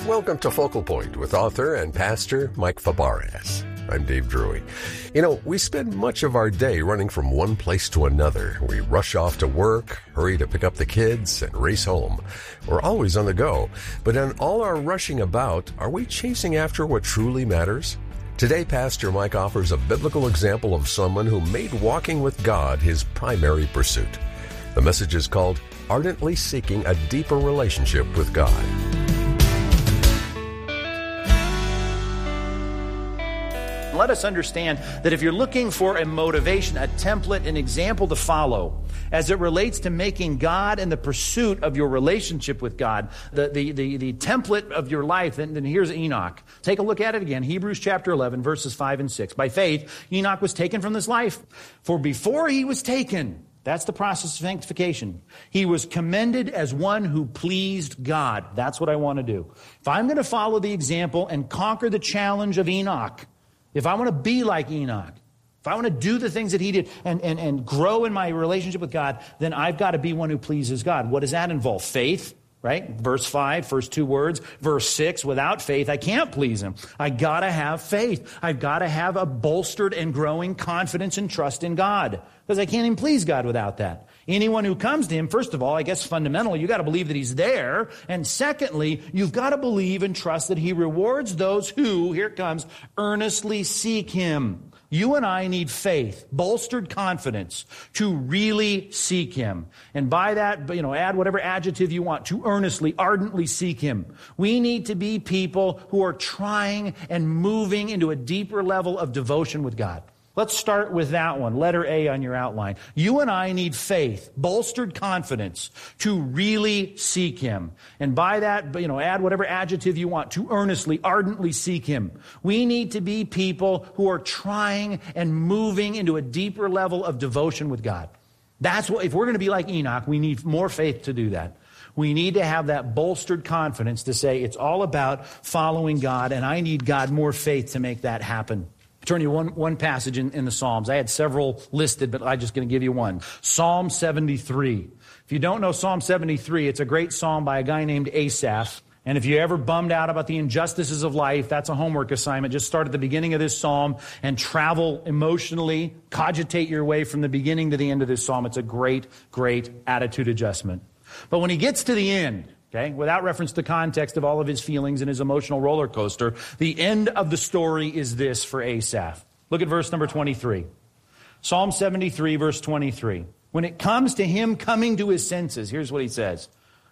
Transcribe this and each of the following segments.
Welcome to Focal Point with author and pastor Mike Fabarez. I'm Dave Drury. You know, we spend much of our day running from one place to another. We rush off to work, hurry to pick up the kids, and race home. We're always on the go. But in all our rushing about, are we chasing after what truly matters? Today, Pastor Mike offers a biblical example of someone who made walking with God his primary pursuit. The message is called Ardently Seeking a Deeper Relationship with God. Let us understand that if you're looking for a motivation, a template, an example to follow, as it relates to making God and the pursuit of your relationship with God, the template of your life, then here's Enoch. Take a look at it again. Hebrews chapter 11, verses 5 and 6. By faith, Enoch was taken from this life. For before he was taken, that's the process of sanctification, he was commended as one who pleased God. That's what I want to do. If I'm going to follow the example and conquer the challenge of Enoch, if I want to be like Enoch, if I want to do the things that he did and grow in my relationship with God, then I've got to be one who pleases God. What does that involve? Faith, right? Verse 5, first two words. Verse 6, without faith, I can't please him. I got to have faith. I've got to have a bolstered and growing confidence and trust in God, because I can't even please God without that. Anyone who comes to him, first of all, I guess fundamentally, you got to believe that he's there. And secondly, you've got to believe and trust that he rewards those who, here it comes, earnestly seek him. You and I need faith, bolstered confidence to really seek him. And by that, add whatever adjective you want, to earnestly, ardently seek him. We need to be people who are trying and moving into a deeper level of devotion with God. Let's start with that one, letter A on your outline. You and I need faith, bolstered confidence to really seek him. And by that, add whatever adjective you want, to earnestly, ardently seek him. We need to be people who are trying and moving into a deeper level of devotion with God. That's what, if we're going to be like Enoch, we need more faith to do that. We need to have that bolstered confidence to say it's all about following God, and I need God more faith to make that happen. Turn you one passage in the Psalms. I had several listed, but I'm just going to give you one. Psalm 73. If you don't know Psalm 73, it's a great psalm by a guy named Asaph. And if you're ever bummed out about the injustices of life, that's a homework assignment. Just start at the beginning of this psalm and travel emotionally, cogitate your way from the beginning to the end of this psalm. It's a great, great attitude adjustment. But when he gets to the end, okay, without reference to context of all of his feelings and his emotional roller coaster, the end of the story is this for Asaph. Look at verse number 23. Psalm 73, verse 23. When it comes to him coming to his senses, here's what he says.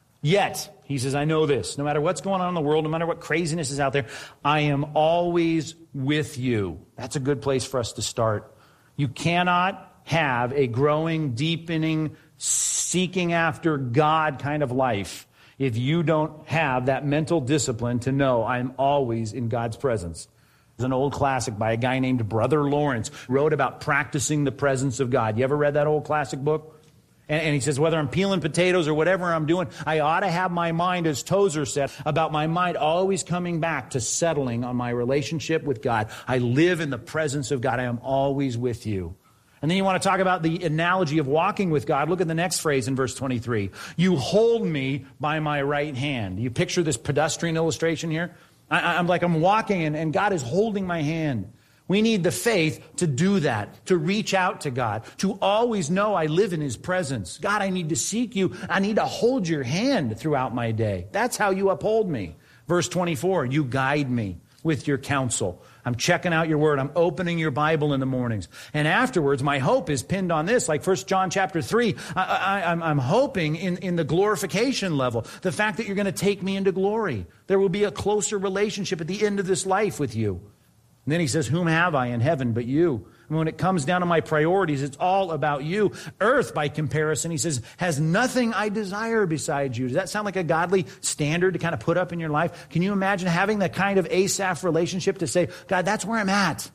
Yet, he says, I know this. No matter what's going on in the world, no matter what craziness is out there, I am always with you. That's a good place for us to start. You cannot have a growing, deepening, seeking after God kind of life if you don't have that mental discipline to know I'm always in God's presence. There's an old classic by a guy named Brother Lawrence, wrote about practicing the presence of God. You ever read that old classic book? And he says, whether I'm peeling potatoes or whatever I'm doing, I ought to have my mind, as Tozer said, about my mind always coming back to settling on my relationship with God. I live in the presence of God. I am always with you. And then you want to talk about the analogy of walking with God. Look at the next phrase in verse 23. You hold me by my right hand. You picture this pedestrian illustration here? I'm walking and God is holding my hand. We need the faith to do that, to reach out to God, to always know I live in his presence. God, I need to seek you. I need to hold your hand throughout my day. That's how you uphold me. Verse 24, you guide me with your counsel. I'm checking out your word. I'm opening your Bible in the mornings. And afterwards, my hope is pinned on this, like 1 John chapter 3. I'm hoping in the glorification level, the fact that you're going to take me into glory. There will be a closer relationship at the end of this life with you. And then he says, whom have I in heaven but you? And when it comes down to my priorities, it's all about you. Earth, by comparison, he says, has nothing I desire besides you. Does that sound like a godly standard to kind of put up in your life? Can you imagine having that kind of Asaph relationship to say, God, that's where I'm at.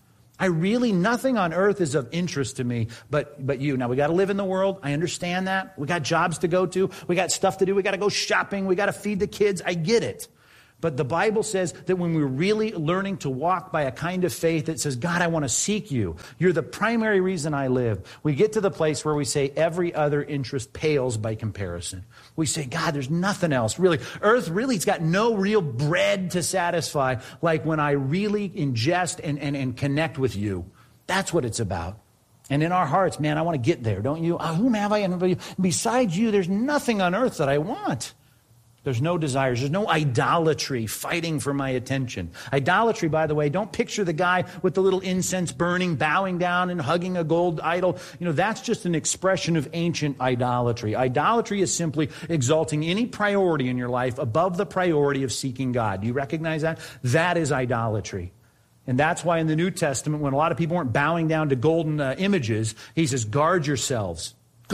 Nothing on earth is of interest to me but you. Now, we got to live in the world. I understand that. We got jobs to go to. We got stuff to do. We got to go shopping. We got to feed the kids. I get it. But the Bible says that when we're really learning to walk by a kind of faith that says, God, I want to seek you. You're the primary reason I live. We get to the place where we say every other interest pales by comparison. We say, God, there's nothing else. Really, earth really has got no real bread to satisfy like when I really ingest and connect with you. That's what it's about. And in our hearts, man, I want to get there, don't you? Whom have I? And besides you, there's nothing on earth that I want. There's no desires. There's no idolatry fighting for my attention. Idolatry, by the way, don't picture the guy with the little incense burning, bowing down and hugging a gold idol. That's just an expression of ancient idolatry. Idolatry is simply exalting any priority in your life above the priority of seeking God. Do you recognize that? That is idolatry. And that's why in the New Testament, when a lot of people weren't bowing down to golden images, he says, guard yourselves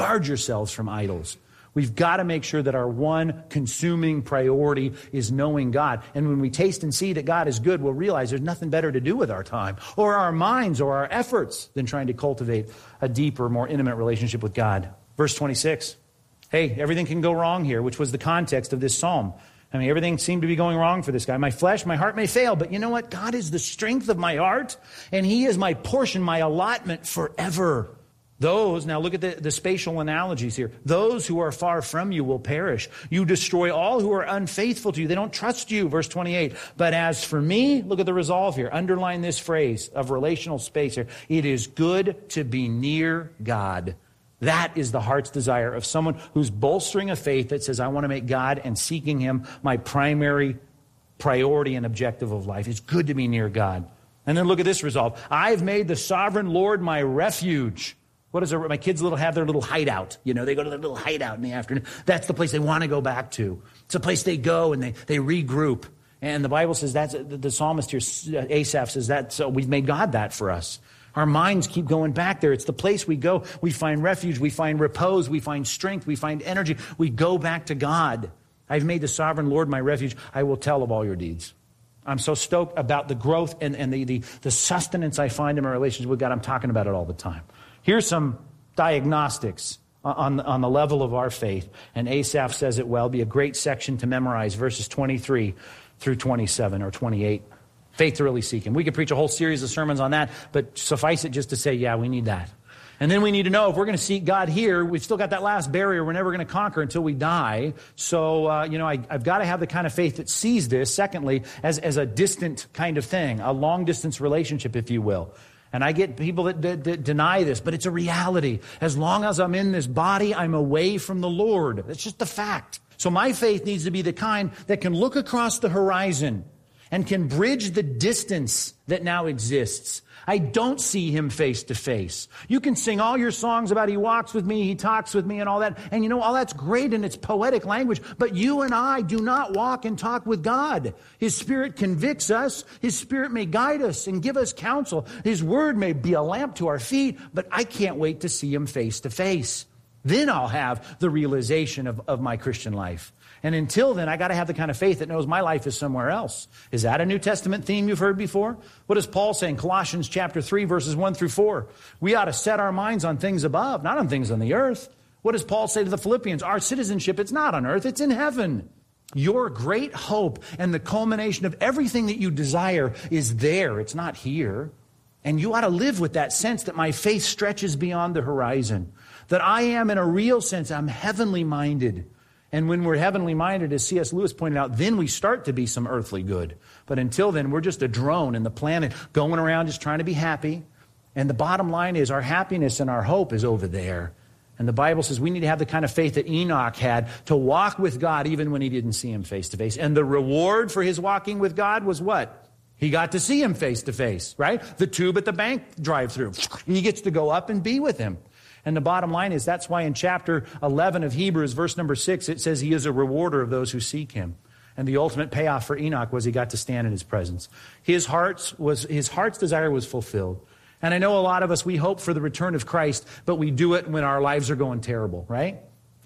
from idols. We've got to make sure that our one consuming priority is knowing God. And when we taste and see that God is good, we'll realize there's nothing better to do with our time or our minds or our efforts than trying to cultivate a deeper, more intimate relationship with God. Verse 26. Hey, everything can go wrong here, which was the context of this psalm. I mean, everything seemed to be going wrong for this guy. My flesh, my heart may fail, but you know what? God is the strength of my heart, and he is my portion, my allotment forever. Those, now look at the spatial analogies here. Those who are far from you will perish. You destroy all who are unfaithful to you. They don't trust you, verse 28. But as for me, look at the resolve here. Underline this phrase of relational space here. It is good to be near God. That is the heart's desire of someone who's bolstering a faith that says, I want to make God and seeking him my primary priority and objective of life. It's good to be near God. And then look at this resolve. I've made the sovereign Lord my refuge. What is it? My kids have their little hideout. They go to their little hideout in the afternoon. That's the place they want to go back to. It's a place they go and they regroup. And the Bible says that's the psalmist here, Asaph says that. So we've made God that for us. Our minds keep going back there. It's the place we go. We find refuge. We find repose. We find strength. We find energy. We go back to God. I've made the sovereign Lord my refuge. I will tell of all your deeds. I'm so stoked about the growth and the sustenance I find in my relationship with God. I'm talking about it all the time. Here's some diagnostics on the level of our faith. And Asaph says it well. Be a great section to memorize, verses 23 through 27 or 28. Faith to really seek him. We could preach a whole series of sermons on that, but suffice it just to say, yeah, we need that. And then we need to know if we're going to seek God here, we've still got that last barrier we're never going to conquer until we die. So, I've got to have the kind of faith that sees this, secondly, as a distant kind of thing, a long-distance relationship, if you will. And I get people that deny this, but it's a reality. As long as I'm in this body, I'm away from the Lord. That's just the fact. So my faith needs to be the kind that can look across the horizon and can bridge the distance that now exists. I don't see him face to face. You can sing all your songs about he walks with me, he talks with me and all that. And all that's great in its poetic language. But you and I do not walk and talk with God. His Spirit convicts us. His Spirit may guide us and give us counsel. His Word may be a lamp to our feet. But I can't wait to see him face to face. Then I'll have the realization of my Christian life. And until then, I got to have the kind of faith that knows my life is somewhere else. Is that a New Testament theme you've heard before? What does Paul say in Colossians chapter 3, verses 1 through 4? We ought to set our minds on things above, not on things on the earth. What does Paul say to the Philippians? Our citizenship, it's not on earth, it's in heaven. Your great hope and the culmination of everything that you desire is there. It's not here. And you ought to live with that sense that my faith stretches beyond the horizon. That I am, in a real sense, I'm heavenly minded. And when we're heavenly minded, as C.S. Lewis pointed out, then we start to be some earthly good. But until then, we're just a drone in the planet going around just trying to be happy. And the bottom line is our happiness and our hope is over there. And the Bible says we need to have the kind of faith that Enoch had to walk with God even when he didn't see him face to face. And the reward for his walking with God was what? He got to see him face to face, right? The tube at the bank drive-through. He gets to go up and be with him. And the bottom line is that's why in chapter 11 of Hebrews, verse number 6, it says he is a rewarder of those who seek him. And the ultimate payoff for Enoch was he got to stand in his presence. His heart's desire was fulfilled. And I know a lot of us, we hope for the return of Christ, but we do it when our lives are going terrible, right?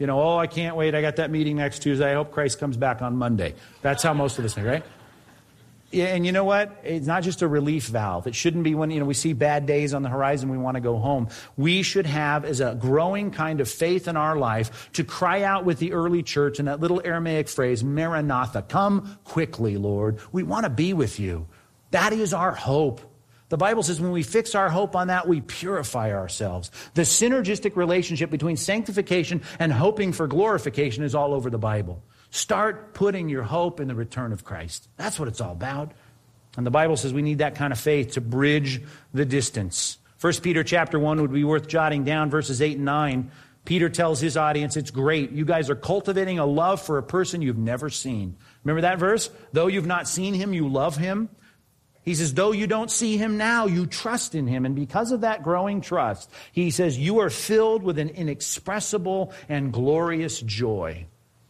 I can't wait. I got that meeting next Tuesday. I hope Christ comes back on Monday. That's how most of us think, right? Yeah, and you know what? It's not just a relief valve. It shouldn't be when, we see bad days on the horizon, we want to go home. We should have, as a growing kind of faith in our life, to cry out with the early church in that little Aramaic phrase, Maranatha, come quickly, Lord. We want to be with you. That is our hope. The Bible says when we fix our hope on that, we purify ourselves. The synergistic relationship between sanctification and hoping for glorification is all over the Bible. Start putting your hope in the return of Christ. That's what it's all about. And the Bible says we need that kind of faith to bridge the distance. 1 Peter chapter 1 would be worth jotting down, verses 8 and 9. Peter tells his audience, it's great. You guys are cultivating a love for a person you've never seen. Remember that verse? Though you've not seen him, you love him. He says, though you don't see him now, you trust in him. And because of that growing trust, he says, you are filled with an inexpressible and glorious joy.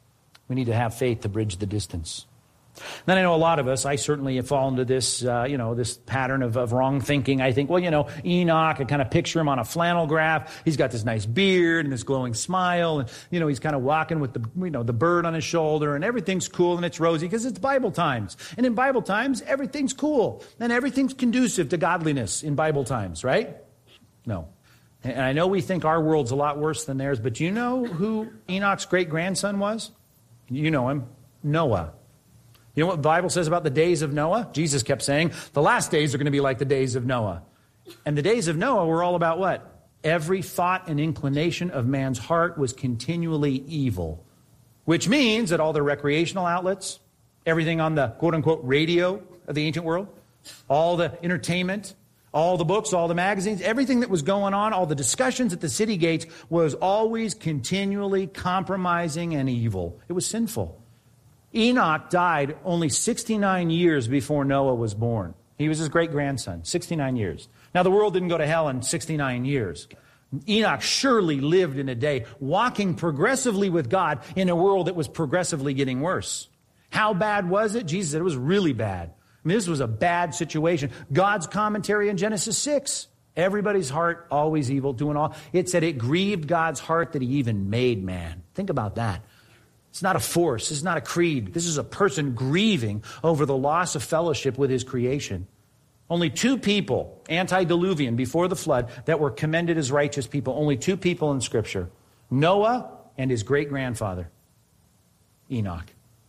We need to have faith to bridge the distance. Then I know a lot of us, I certainly have fallen into this, this pattern of wrong thinking. I think, Enoch, I kind of picture him on a flannel graph. He's got this nice beard and this glowing smile. And, he's kind of walking with the bird on his shoulder, and everything's cool and it's rosy because it's Bible times. And in Bible times, everything's cool and everything's conducive to godliness in Bible times, right? No. And I know we think our world's a lot worse than theirs, but you know who Enoch's great-grandson was? You know him, Noah. You know what the Bible says about the days of Noah? Jesus kept saying, the last days are going to be like the days of Noah. And the days of Noah were all about what? Every thought and inclination of man's heart was continually evil. Which means that all the recreational outlets, everything on the quote-unquote radio of the ancient world, all the entertainment, all the books, all the magazines, everything that was going on, all the discussions at the city gates was always continually compromising and evil. It was sinful. Enoch died only 69 years before Noah was born. He was his great-grandson, 69 years. Now, the world didn't go to hell in 69 years. Enoch surely lived in a day walking progressively with God in a world that was progressively getting worse. How bad was it? Jesus said it was really bad. I mean, this was a bad situation. God's commentary in Genesis 6. Everybody's heart always evil, doing all. It said it grieved God's heart that he even made man. Think about that. It's not a force. It's not a creed. This is a person grieving over the loss of fellowship with his creation. Only 2 people, antediluvian, before the flood, that were commended as righteous people. Only 2 people in Scripture. Noah and his great-grandfather, Enoch.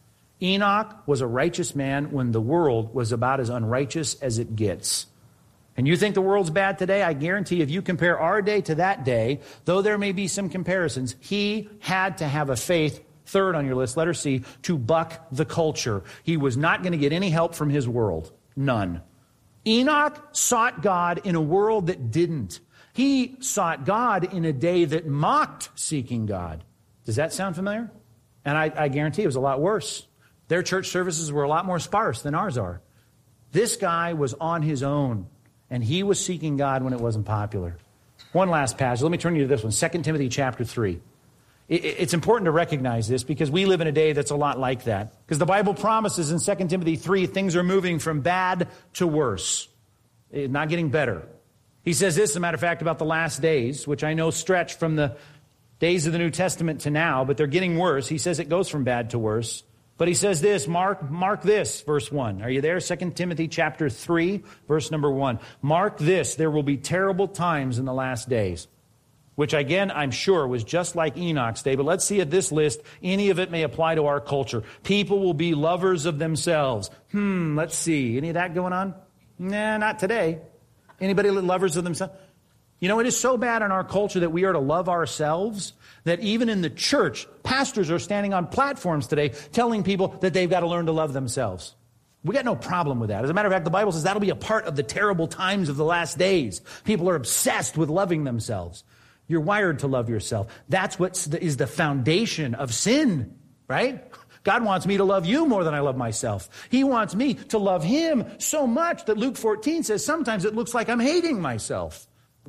Enoch was a righteous man when the world was about as unrighteous as it gets. And you think the world's bad today? I guarantee if you compare our day to that day, though there may be some comparisons, he had to have a faith, third on your list, letter C, to buck the culture. He was not going to get any help from his world. None. Enoch sought God in a world that didn't. He sought God in a day that mocked seeking God. Does that sound familiar? And I guarantee it was a lot worse. Their church services were a lot more sparse than ours are. This guy was on his own, and he was seeking God when it wasn't popular. One last passage. Let me turn you to this one, 2 Timothy chapter 3. It's important to recognize this because we live in a day that's a lot like that. Because the Bible promises in 2 Timothy 3, things are moving from bad to worse. It's not getting better. He says this, as a matter of fact, about the last days, which I know stretch from the days of the New Testament to now, but they're getting worse. He says it goes from bad to worse. But he says this, mark this, verse 1. Are you there? 2 Timothy chapter 3, verse number 1. Mark this, there will be terrible times in the last days. Which again, I'm sure was just like Enoch's day. But let's see at this list, any of it may apply to our culture. People will be lovers of themselves. Let's see. Any of that going on? Nah, not today. Anybody lovers of themselves? You know, it is so bad in our culture that we are to love ourselves that even in the church, pastors are standing on platforms today telling people that they've got to learn to love themselves. We got no problem with that. As a matter of fact, the Bible says that'll be a part of the terrible times of the last days. People are obsessed with loving themselves. You're wired to love yourself. That's what is the foundation of sin, right? God wants me to love you more than I love myself. He wants me to love him so much that Luke 14 says sometimes it looks like I'm hating myself.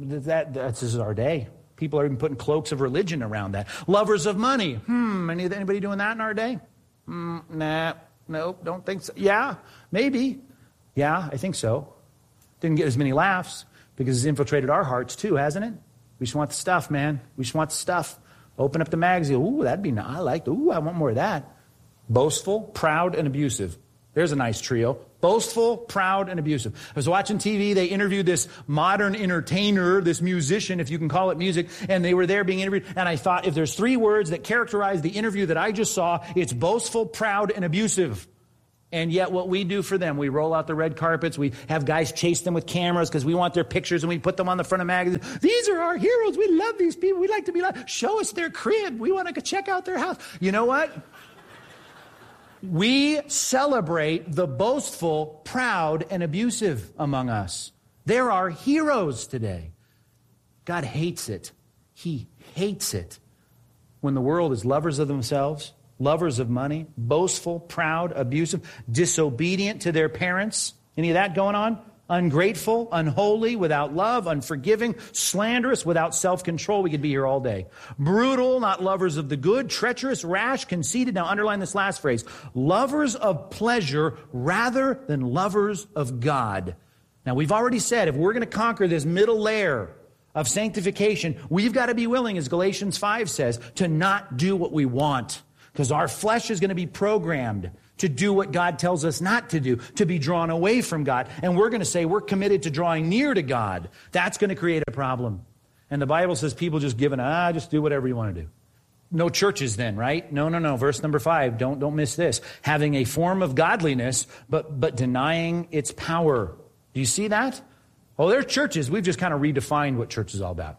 This is our day. People are even putting cloaks of religion around that. Lovers of money. Anybody doing that in our day? Nah, nope, don't think so. Yeah, maybe. Yeah, I think so. Didn't get as many laughs because it's infiltrated our hearts too, hasn't it? We just want the stuff, man. We just want the stuff. Open up the magazine. Ooh, that'd be nice. I want more of that. Boastful, proud, and abusive. There's a nice trio. Boastful, proud, and abusive. I was watching TV. They interviewed this modern entertainer, this musician, if you can call it music, and they were there being interviewed. And I thought, if there's 3 words that characterize the interview that I just saw, it's boastful, proud, and abusive. And yet what we do for them, we roll out the red carpets. We have guys chase them with cameras because we want their pictures, and we put them on the front of magazines. These are our heroes. We love these people. We like to be like, show us their crib. We want to go check out their house. You know what? We celebrate the boastful, proud, and abusive among us. There are heroes today. God hates it. He hates it when the world is lovers of themselves, lovers of money, boastful, proud, abusive, disobedient to their parents. Any of that going on? Ungrateful, unholy, without love, unforgiving, slanderous, without self-control. We could be here all day. Brutal, not lovers of the good, treacherous, rash, conceited. Now underline this last phrase. Lovers of pleasure rather than lovers of God. Now we've already said if we're going to conquer this middle layer of sanctification, we've got to be willing, as Galatians 5 says, to not do what we want. Because our flesh is going to be programmed to do what God tells us not to do, to be drawn away from God. And we're going to say we're committed to drawing near to God. That's going to create a problem. And the Bible says people just just do whatever you want to do. No churches then, right? No. Verse number 5, don't miss this. Having a form of godliness, but denying its power. Do you see that? Oh, there's churches. We've just kind of redefined what church is all about.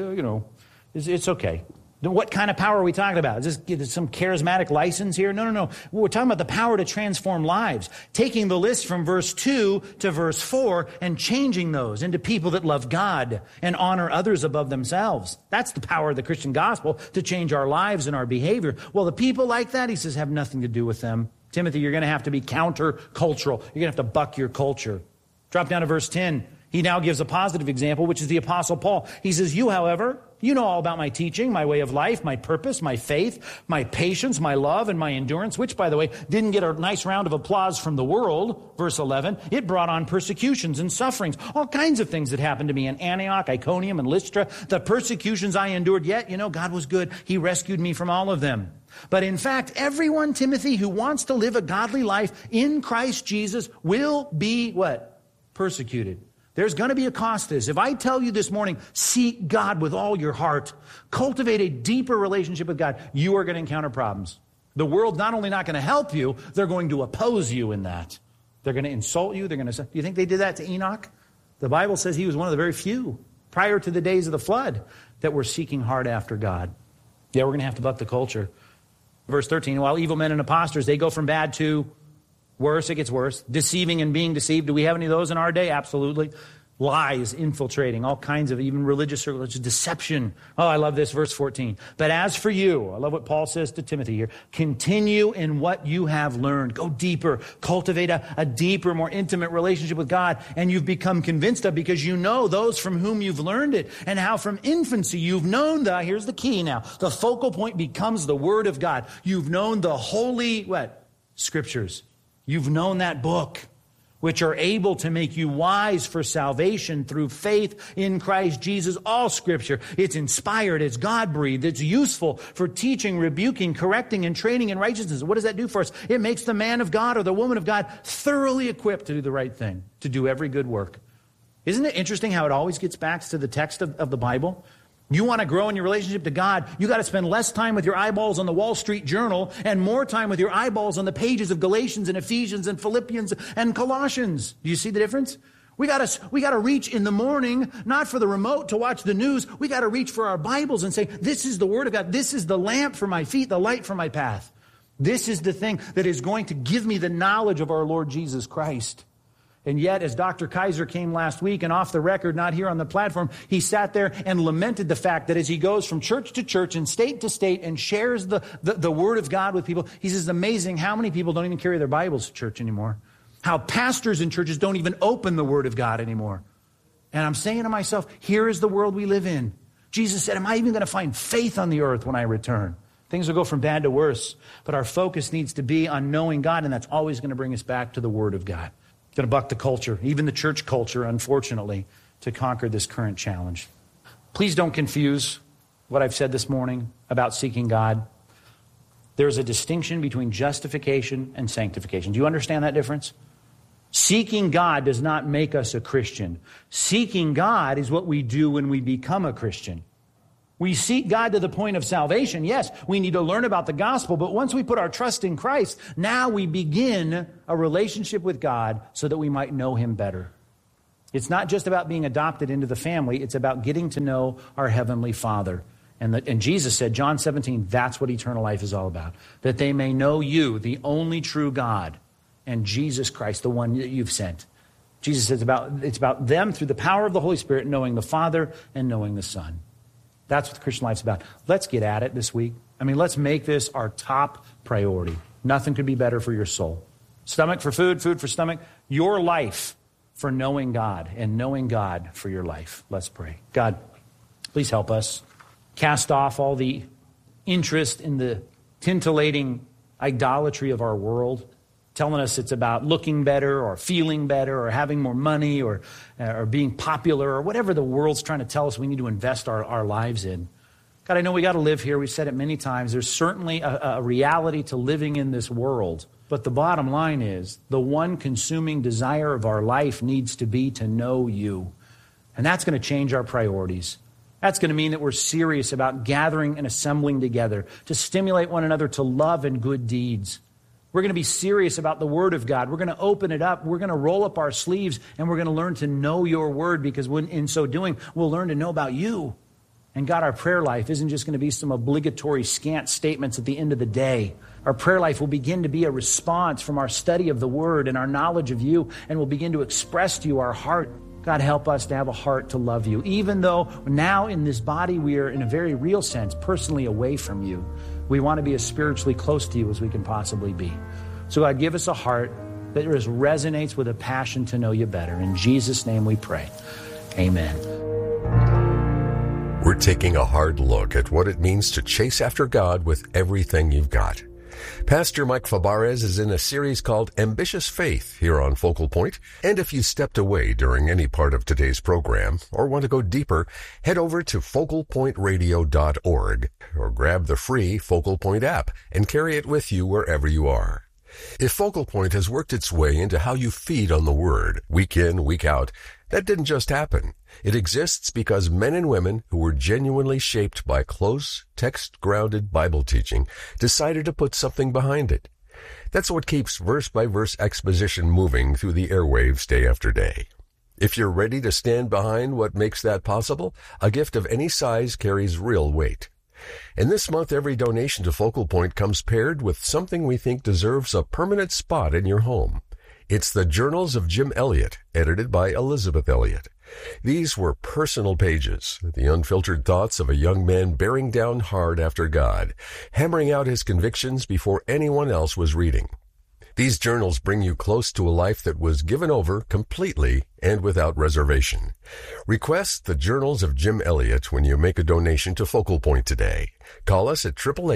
It's okay. What kind of power are we talking about? Is this some charismatic license here? No. We're talking about the power to transform lives. Taking the list from verse 2 to verse 4 and changing those into people that love God and honor others above themselves. That's the power of the Christian gospel, to change our lives and our behavior. Well, the people like that, he says, have nothing to do with them. Timothy, you're going to have to be counter-cultural. You're going to have to buck your culture. Drop down to verse 10. He now gives a positive example, which is the Apostle Paul. He says, you, however, you know all about my teaching, my way of life, my purpose, my faith, my patience, my love, and my endurance, which, by the way, didn't get a nice round of applause from the world. Verse 11, it brought on persecutions and sufferings, all kinds of things that happened to me in Antioch, Iconium, and Lystra. The persecutions I endured, yet, God was good. He rescued me from all of them. But in fact, everyone, Timothy, who wants to live a godly life in Christ Jesus will be what? Persecuted. There's going to be a cost to this. If I tell you this morning, seek God with all your heart, cultivate a deeper relationship with God, you are going to encounter problems. The world's not only not going to help you, they're going to oppose you in that. They're going to insult you. They're going to say, do you think they did that to Enoch? The Bible says he was one of the very few prior to the days of the flood that were seeking hard after God. Yeah, we're going to have to buck the culture. Verse 13, while evil men and impostors, they go from bad to worse, it gets worse. Deceiving and being deceived. Do we have any of those in our day? Absolutely. Lies infiltrating, all kinds of even religious deception. Oh, I love this, verse 14. But as for you, I love what Paul says to Timothy here, continue in what you have learned. Go deeper. Cultivate a deeper, more intimate relationship with God, and you've become convinced of because you know those from whom you've learned it, and how from infancy you've known here's the key now, the focal point becomes the Word of God. You've known the holy, Scriptures. You've known that book, which are able to make you wise for salvation through faith in Christ Jesus. All Scripture, it's inspired, it's God-breathed, it's useful for teaching, rebuking, correcting, and training in righteousness. What does that do for us? It makes the man of God or the woman of God thoroughly equipped to do the right thing, to do every good work. Isn't it interesting how it always gets back to the text of the Bible? You want to grow in your relationship to God, you got to spend less time with your eyeballs on the Wall Street Journal and more time with your eyeballs on the pages of Galatians and Ephesians and Philippians and Colossians. Do you see the difference? We got to reach in the morning, not for the remote to watch the news. We got to reach for our Bibles and say, this is the Word of God. This is the lamp for my feet, the light for my path. This is the thing that is going to give me the knowledge of our Lord Jesus Christ. And yet, as Dr. Kaiser came last week and off the record, not here on the platform, he sat there and lamented the fact that as he goes from church to church and state to state and shares the Word of God with people, he says it's amazing how many people don't even carry their Bibles to church anymore. How pastors in churches don't even open the Word of God anymore. And I'm saying to myself, here is the world we live in. Jesus said, am I even going to find faith on the earth when I return? Things will go from bad to worse. But our focus needs to be on knowing God, and that's always going to bring us back to the Word of God. Going to buck the culture, even the church culture, unfortunately, to conquer this current challenge. Please don't confuse what I've said this morning about seeking God. There's a distinction between justification and sanctification. Do you understand that difference? Seeking God does not make us a Christian. Seeking God is what we do when we become a Christian. We seek God to the point of salvation. Yes, we need to learn about the gospel, but once we put our trust in Christ, now we begin a relationship with God so that we might know him better. It's not just about being adopted into the family. It's about getting to know our Heavenly Father. And Jesus said, John 17, that's what eternal life is all about. That they may know you, the only true God, and Jesus Christ, the one that you've sent. Jesus says it's about them through the power of the Holy Spirit, knowing the Father and knowing the Son. That's what the Christian life's about. Let's get at it this week. I mean, let's make this our top priority. Nothing could be better for your soul. Stomach for food, food for stomach. Your life for knowing God, and knowing God for your life. Let's pray. God, please help us. Cast off all the interest in the tintillating idolatry of our world, telling us it's about looking better or feeling better or having more money or being popular or whatever the world's trying to tell us we need to invest our lives in. God, I know we got to live here. We've said it many times. There's certainly a reality to living in this world. But the bottom line is the one consuming desire of our life needs to be to know you. And that's going to change our priorities. That's going to mean that we're serious about gathering and assembling together to stimulate one another to love and good deeds. We're going to be serious about the Word of God. We're going to open it up. We're going to roll up our sleeves, and we're going to learn to know your Word, because in so doing, we'll learn to know about you. And God, our prayer life isn't just going to be some obligatory scant statements at the end of the day. Our prayer life will begin to be a response from our study of the Word and our knowledge of you, and we'll begin to express to you our heart. God, help us to have a heart to love you, even though now in this body we are, in a very real sense, personally away from you. We want to be as spiritually close to you as we can possibly be. So God, give us a heart that just resonates with a passion to know you better. In Jesus' name we pray. Amen. We're taking a hard look at what it means to chase after God with everything you've got. Pastor Mike Fabarez is in a series called Ambitious Faith here on Focal Point. And if you stepped away during any part of today's program or want to go deeper, head over to focalpointradio.org or grab the free Focal Point app and carry it with you wherever you are. If Focal Point has worked its way into how you feed on the Word, week in, week out, that didn't just happen. It exists because men and women who were genuinely shaped by close, text-grounded Bible teaching decided to put something behind it. That's what keeps verse-by-verse exposition moving through the airwaves day after day. If you're ready to stand behind what makes that possible, a gift of any size carries real weight. And this month, every donation to Focal Point comes paired with something we think deserves a permanent spot in your home. It's the Journals of Jim Elliot, edited by Elizabeth Elliot. These were personal pages, the unfiltered thoughts of a young man bearing down hard after God, hammering out his convictions before anyone else was reading. These journals bring you close to a life that was given over completely and without reservation. Request the Journals of Jim Elliot when you make a donation to Focal Point today. Call us at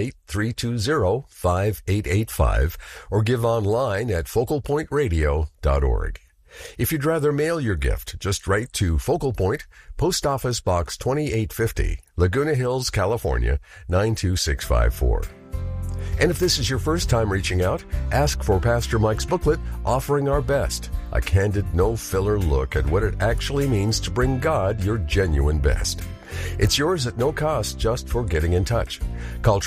888-320-5885 or give online at focalpointradio.org. If you'd rather mail your gift, just write to Focal Point, Post Office Box 2850, Laguna Hills, California, 92654. And if this is your first time reaching out, ask for Pastor Mike's booklet, Offering Our Best, a candid, no-filler look at what it actually means to bring God your genuine best. It's yours at no cost just for getting in touch. Call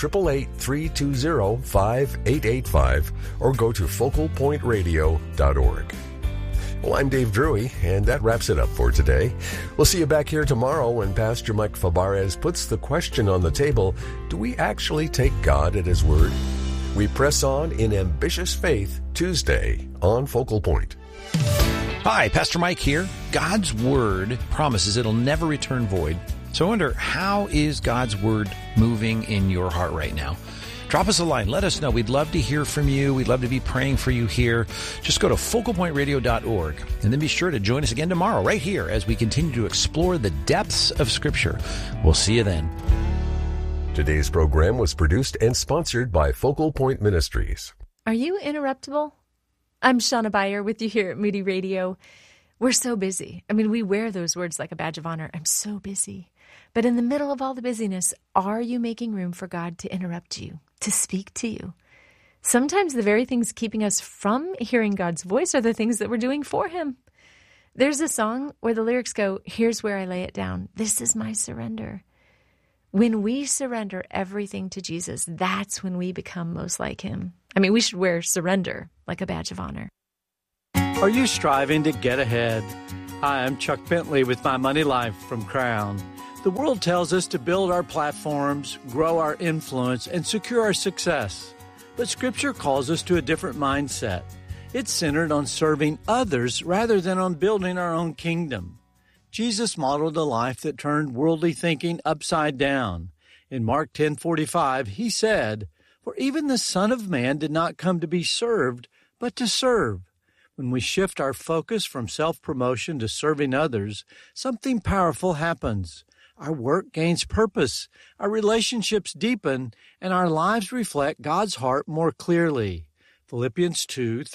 888-320-5885 or go to focalpointradio.org. Well, I'm Dave Drury, and that wraps it up for today. We'll see you back here tomorrow when Pastor Mike Fabarez puts the question on the table, do we actually take God at His word? We press on in Ambitious Faith Tuesday on Focal Point. Hi, Pastor Mike here. God's Word promises it'll never return void. So I wonder, how is God's Word moving in your heart right now? Drop us a line. Let us know. We'd love to hear from you. We'd love to be praying for you here. Just go to focalpointradio.org and then be sure to join us again tomorrow right here as we continue to explore the depths of Scripture. We'll see you then. Today's program was produced and sponsored by Focal Point Ministries. Are you interruptible? I'm Shauna Beyer with you here at Moody Radio. We're so busy. I mean, we wear those words like a badge of honor. I'm so busy. But in the middle of all the busyness, are you making room for God to interrupt you? to speak to you. Sometimes the very things keeping us from hearing God's voice are the things that we're doing for him. There's a song where the lyrics go, here's where I lay it down. This is my surrender. When we surrender everything to Jesus, that's when we become most like him. I mean, we should wear surrender like a badge of honor. Are you striving to get ahead? Hi, I'm Chuck Bentley with My Money Life from Crown. The world tells us to build our platforms, grow our influence, and secure our success. But Scripture calls us to a different mindset. It's centered on serving others rather than on building our own kingdom. Jesus modeled a life that turned worldly thinking upside down. In Mark 10:45, he said, "For even the Son of Man did not come to be served, but to serve." When we shift our focus from self-promotion to serving others, something powerful happens. Our work gains purpose, our relationships deepen, and our lives reflect God's heart more clearly. Philippians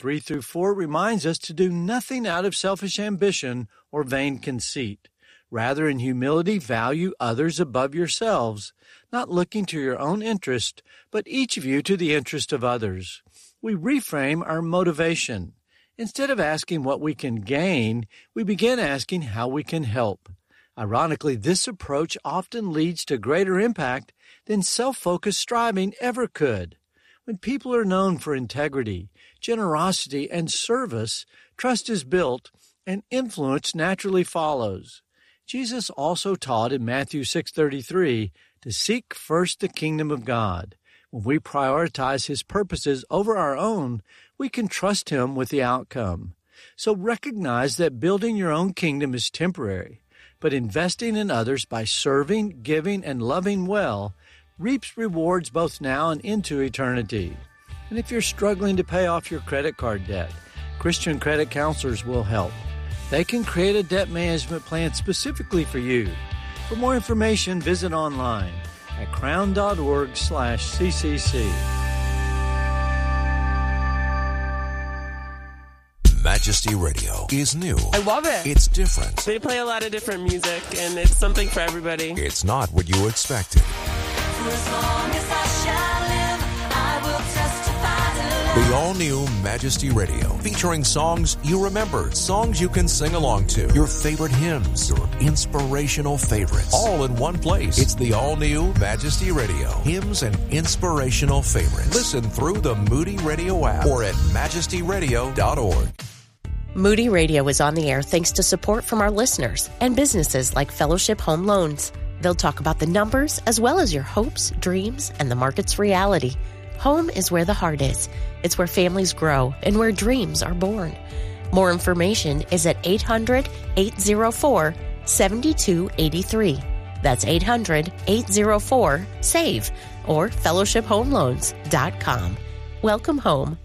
2:3-4 reminds us to do nothing out of selfish ambition or vain conceit. Rather, in humility, value others above yourselves, not looking to your own interest, but each of you to the interest of others. We reframe our motivation. Instead of asking what we can gain, we begin asking how we can help. Ironically, this approach often leads to greater impact than self-focused striving ever could. When people are known for integrity, generosity, and service, trust is built and influence naturally follows. Jesus also taught in Matthew 6:33 to seek first the kingdom of God. When we prioritize his purposes over our own, we can trust him with the outcome. So recognize that building your own kingdom is temporary, but investing in others by serving, giving, and loving well reaps rewards both now and into eternity. And if you're struggling to pay off your credit card debt, Christian credit counselors will help. They can create a debt management plan specifically for you. For more information, visit online at crown.org/CCC. Majesty Radio is new. I love it. It's different. They play a lot of different music, and it's something for everybody. It's not what you expected. As long as I shall live, I will testify to love. The all-new Majesty Radio, featuring songs you remember, songs you can sing along to, your favorite hymns, your inspirational favorites, all in one place. It's the all-new Majesty Radio, hymns and inspirational favorites. Listen through the Moody Radio app or at majestyradio.org. Moody Radio is on the air thanks to support from our listeners and businesses like Fellowship Home Loans. They'll talk about the numbers as well as your hopes, dreams, and the market's reality. Home is where the heart is. It's where families grow and where dreams are born. More information is at 800-804-7283. That's 800-804-SAVE or fellowshiphomeloans.com. Welcome home.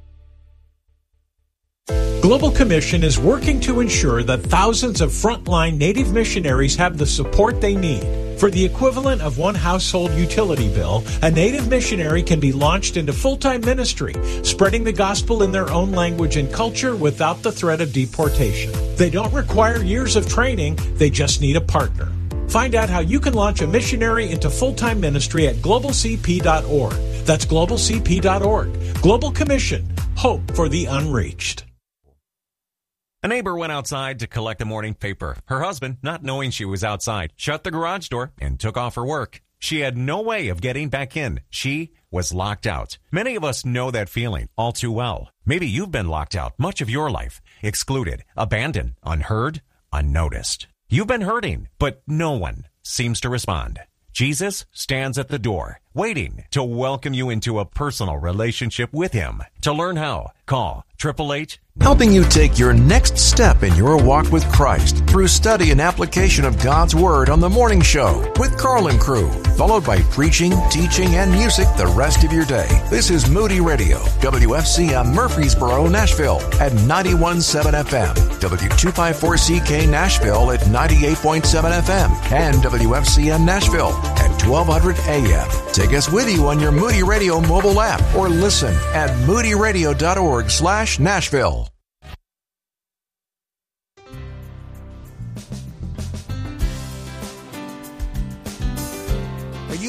Global Commission is working to ensure that thousands of frontline Native missionaries have the support they need. For the equivalent of one household utility bill, a Native missionary can be launched into full-time ministry, spreading the gospel in their own language and culture without the threat of deportation. They don't require years of training, they just need a partner. Find out how you can launch a missionary into full-time ministry at globalcp.org. That's globalcp.org. Global Commission. Hope for the unreached. A neighbor went outside to collect the morning paper. Her husband, not knowing she was outside, shut the garage door and took off her work. She had no way of getting back in. She was locked out. Many of us know that feeling all too well. Maybe you've been locked out much of your life, excluded, abandoned, unheard, unnoticed. You've been hurting, but no one seems to respond. Jesus stands at the door, waiting to welcome you into a personal relationship with him. To learn how, call 888. Helping you take your next step in your walk with Christ through study and application of God's Word on The Morning Show with Carl and crew, followed by preaching, teaching, and music the rest of your day. This is Moody Radio, WFCM Murfreesboro, Nashville at 91.7 FM, W254CK Nashville at 98.7 FM, and WFCM Nashville at 1200 AM. Take us with you on your Moody Radio mobile app or listen at moodyradio.org/Nashville.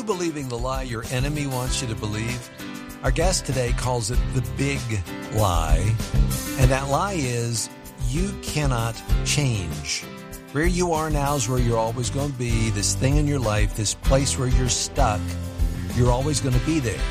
believing the lie your enemy wants you to believe? Our guest today calls it the big lie. And that lie is you cannot change. Where you are now is where you're always going to be. This thing in your life, this place where you're stuck, you're always going to be there.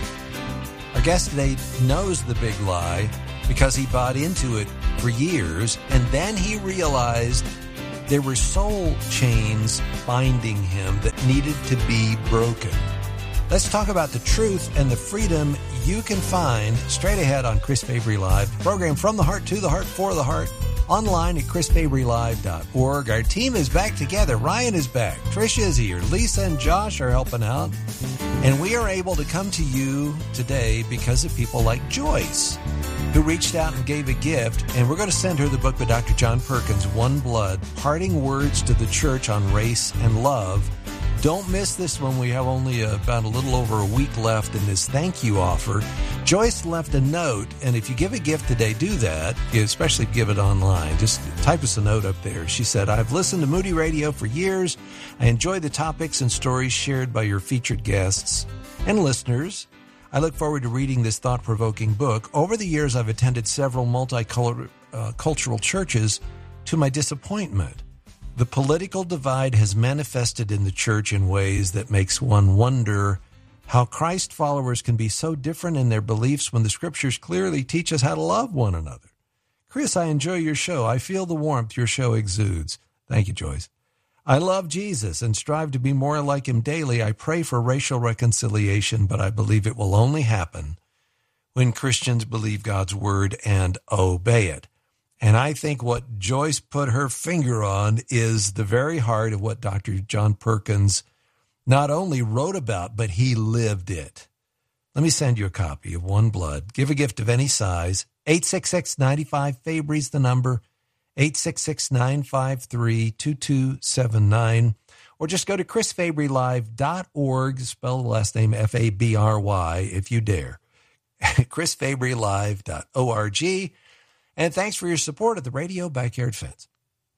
Our guest today knows the big lie because he bought into it for years, and then he realized there were soul chains binding him that needed to be broken. Let's talk about the truth and the freedom you can find straight ahead on Chris Fabry Live, the program from the heart to the heart for the heart, online at chrisfabrylive.org. Our team is back together. Ryan is back. Tricia is here. Lisa and Josh are helping out. And we are able to come to you today because of people like Joyce, who reached out and gave a gift. And we're going to send her the book by Dr. John Perkins, One Blood, Parting Words to the Church on Race and Love. Don't miss this one. We have only about a little over a week left in this thank you offer. Joyce left a note, and if you give a gift today, do that, especially give it online. Just type us a note up there. She said, I've listened to Moody Radio for years. I enjoy the topics and stories shared by your featured guests and listeners. I look forward to reading this thought-provoking book. Over the years, I've attended several multicultural churches to my disappointment. The political divide has manifested in the church in ways that makes one wonder how Christ followers can be so different in their beliefs when the scriptures clearly teach us how to love one another. Chris, I enjoy your show. I feel the warmth your show exudes. Thank you, Joyce. I love Jesus and strive to be more like him daily. I pray for racial reconciliation, but I believe it will only happen when Christians believe God's word and obey it. And I think what Joyce put her finger on is the very heart of what Dr. John Perkins not only wrote about, but he lived it. Let me send you a copy of One Blood. Give a gift of any size. 866-95-FABRY is the number. 866-953-2279. Or just go to chrisfabrylive.org. Spell the last name F-A-B-R-Y if you dare. chrisfabrylive.org. And thanks for your support of the Radio Backyard Fence.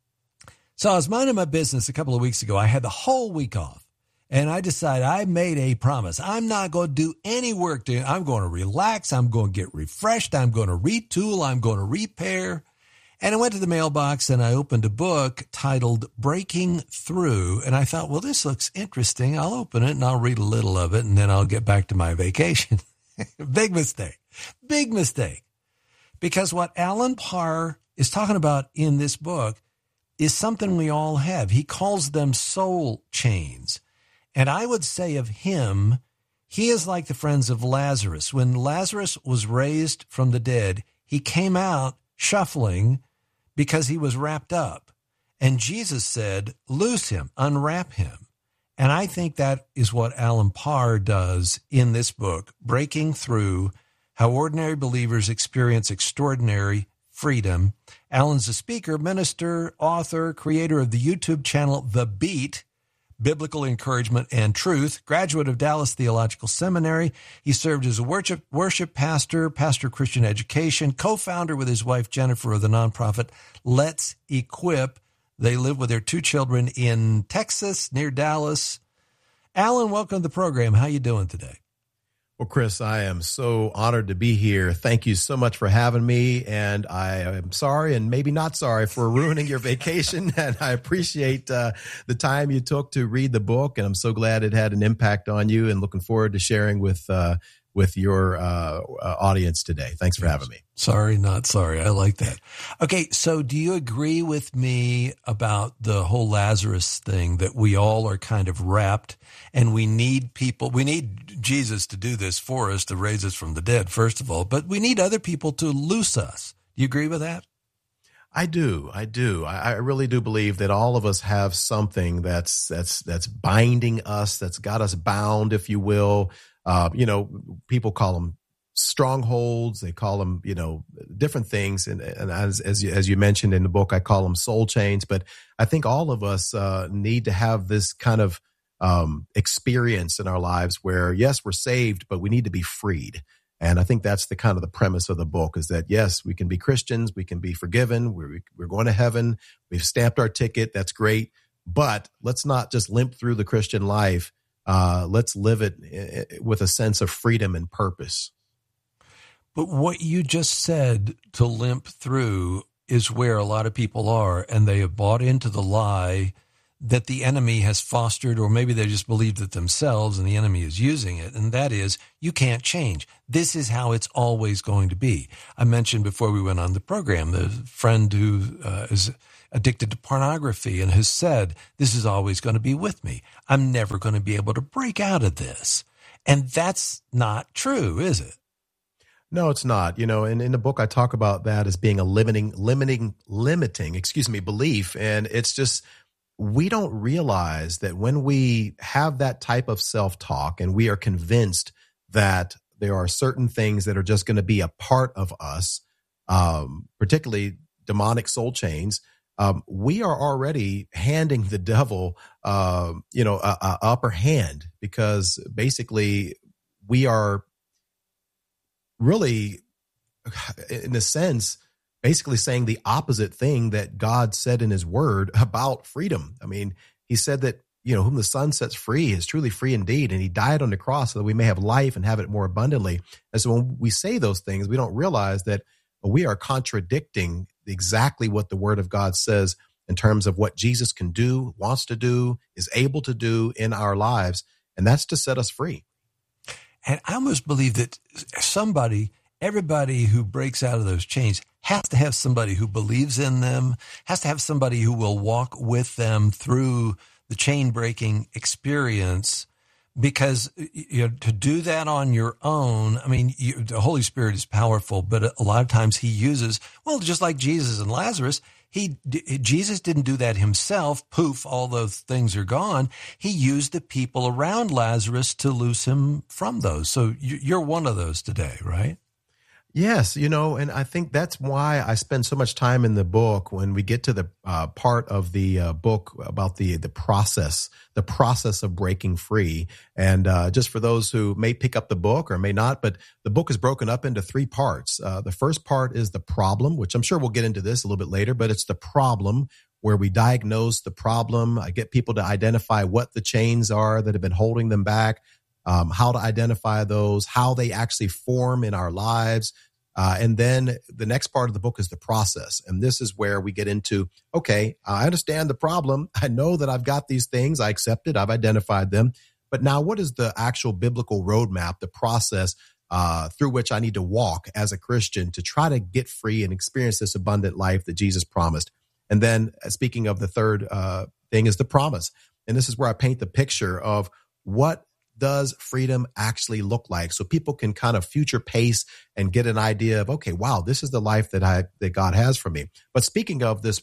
So I was minding my business a couple of weeks ago. I had the whole week off. And I decided I made a promise. I'm not going to do any work. I'm going to relax. I'm going to get refreshed. I'm going to retool. I'm going to repair. And I went to the mailbox and I opened a book titled Breaking Through. And I thought, well, this looks interesting. I'll open it and I'll read a little of it and then I'll get back to my vacation. Big mistake. Big mistake. Because what Alan Parr is talking about in this book is something we all have. He calls them soul chains. And I would say of him, he is like the friends of Lazarus. When Lazarus was raised from the dead, he came out shuffling because he was wrapped up. And Jesus said, loose him, unwrap him. And I think that is what Alan Parr does in this book, Breaking Through, How Ordinary Believers Experience Extraordinary Freedom. Alan's a speaker, minister, author, creator of the YouTube channel The Beat, Biblical Encouragement and Truth, graduate of Dallas Theological Seminary. He served as a worship pastor, pastor of Christian education, co-founder with his wife Jennifer of the nonprofit Let's Equip. They live with their 2 children in Texas, near Dallas. Alan, welcome to the program. How you doing today? Well, Chris, I am so honored to be here. Thank you so much for having me. And I am sorry and maybe not sorry for ruining your vacation. And I appreciate the time you took to read the book. And I'm so glad it had an impact on you and looking forward to sharing with your audience today. Thanks for having me. Sorry, not sorry. I like that. Okay, so do you agree with me about the whole Lazarus thing, that we all are kind of wrapped and we need people, we need Jesus to do this for us, to raise us from the dead, first of all, but we need other people to loose us. Do you agree with that? I do. I really do believe that all of us have something that's binding us, that's got us bound, if you will. People call them strongholds. They call them, different things. And as you mentioned in the book, I call them soul chains. But I think all of us need to have this kind of experience in our lives where, yes, we're saved, but we need to be freed. And I think that's the kind of the premise of the book, is that, yes, we can be Christians. We can be forgiven. We're going to heaven. We've stamped our ticket. That's great. But let's not just limp through the Christian life Let's live it with a sense of freedom and purpose. But what you just said, to limp through, is where a lot of people are, and they have bought into the lie that the enemy has fostered, or maybe they just believed it themselves and the enemy is using it, and that is, you can't change. This is how it's always going to be. I mentioned before we went on the program, the friend who is addicted to pornography and has said, this is always going to be with me. I'm never going to be able to break out of this. And that's not true, is it? No, it's not. And in the book, I talk about that as being a limiting belief. And it's just, we don't realize that when we have that type of self-talk and we are convinced that there are certain things that are just going to be a part of us, particularly demonic soul chains, we are already handing the devil, a upper hand, because basically we are really, in a sense, basically saying the opposite thing that God said in his word about freedom. I mean, he said that, whom the Son sets free is truly free indeed. And he died on the cross so that we may have life and have it more abundantly. And so when we say those things, we don't realize that we are contradicting exactly what the word of God says in terms of what Jesus can do, wants to do, is able to do in our lives. And that's to set us free. And I almost believe that everybody who breaks out of those chains has to have somebody who believes in them, has to have somebody who will walk with them through the chain breaking experience, because to do that on your own, I mean, the Holy Spirit is powerful, but a lot of times he uses, just like Jesus and Lazarus, Jesus didn't do that himself. Poof, all those things are gone. He used the people around Lazarus to loose him from those. So you're one of those today, right? Yes, and I think that's why I spend so much time in the book when we get to the part of the book about the process of breaking free. And just for those who may pick up the book or may not, but the book is broken up into 3 parts. The first part is the problem, which I'm sure we'll get into this a little bit later, but it's the problem where we diagnose the problem. I get people to identify what the chains are that have been holding them back, how to identify those, how they actually form in our lives. And then the next part of the book is the process. And this is where we get into, okay, I understand the problem. I know that I've got these things. I accept it. I've identified them. But now what is the actual biblical roadmap, the process through which I need to walk as a Christian to try to get free and experience this abundant life that Jesus promised? And then speaking of the third thing is the promise. And this is where I paint the picture of what does freedom actually look like, so people can kind of future pace and get an idea of, okay, wow, this is the life that God has for me. But speaking of this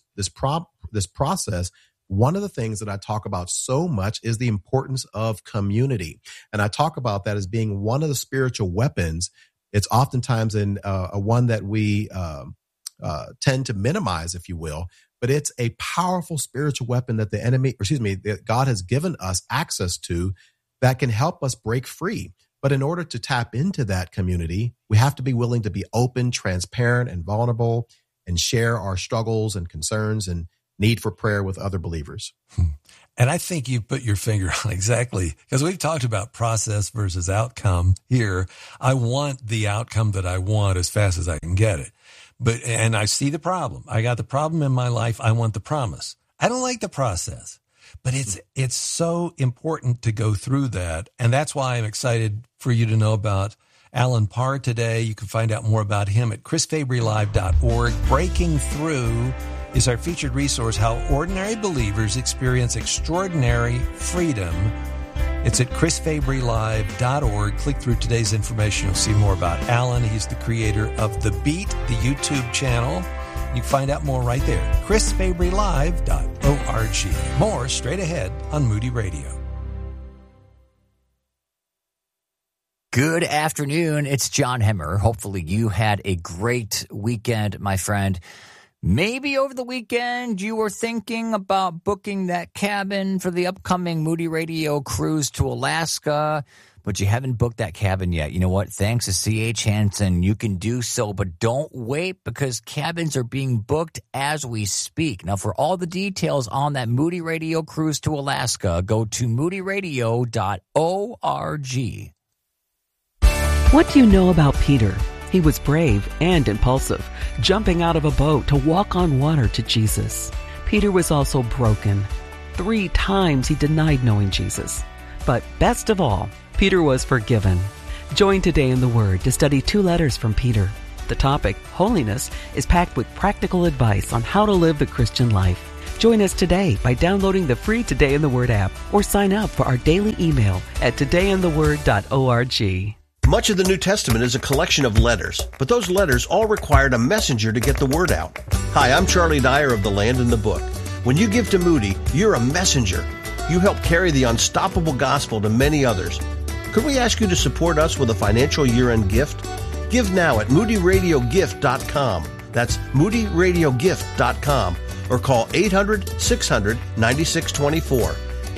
process, one of the things that I talk about so much is the importance of community. And I talk about that as being one of the spiritual weapons. It's oftentimes a one that we tend to minimize, if you will, but it's a powerful spiritual weapon that that God has given us access to, that can help us break free. But in order to tap into that community, we have to be willing to be open, transparent, and vulnerable, and share our struggles and concerns and need for prayer with other believers. And I think you put your finger on exactly, because we've talked about process versus outcome here. I want the outcome that I want as fast as I can get it. And I see the problem. I got the problem in my life. I want the promise. I don't like the process. But it's so important to go through that. And that's why I'm excited for you to know about Alan Parr today. You can find out more about him at chrisfabrylive.org. Breaking Through is our featured resource, How Ordinary Believers Experience Extraordinary Freedom. It's at chrisfabrylive.org. Click through today's information. You'll see more about Alan. He's the creator of The Beat, the YouTube channel. You can find out more right there. chrisfabrylive.org. More straight ahead on Moody Radio. Good afternoon. It's John Hemmer. Hopefully you had a great weekend, my friend. Maybe over the weekend you were thinking about booking that cabin for the upcoming Moody Radio cruise to Alaska, but you haven't booked that cabin yet. You know what? Thanks to C.H. Hansen, you can do so, but don't wait because cabins are being booked as we speak. Now, for all the details on that Moody Radio cruise to Alaska, go to moodyradio.org. What do you know about Peter? He was brave and impulsive, jumping out of a boat to walk on water to Jesus. Peter was also broken. 3 times he denied knowing Jesus. But best of all, Peter was forgiven. Join Today in the Word to study 2 letters from Peter. The topic, holiness, is packed with practical advice on how to live the Christian life. Join us today by downloading the free Today in the Word app or sign up for our daily email at todayintheword.org. Much of the New Testament is a collection of letters, but those letters all required a messenger to get the word out. Hi, I'm Charlie Dyer of The Land and the Book. When you give to Moody, you're a messenger. You help carry the unstoppable gospel to many others. Could we ask you to support us with a financial year-end gift? Give now at moodyradiogift.com. That's moodyradiogift.com. Or call 800-600-9624.